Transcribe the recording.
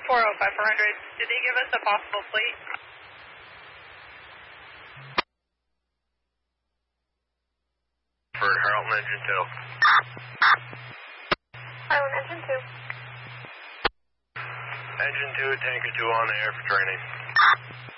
Did he give us a possible plate? For Harlem Engine 2. Harlem Engine 2. Engine 2, Tanker 2 on the air for training.